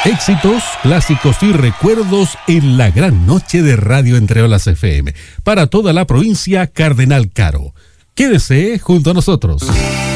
Éxitos, clásicos y recuerdos en la gran noche de Radio Entre Olas FM. Para toda la provincia, Cardenal Caro. Quédese junto a nosotros.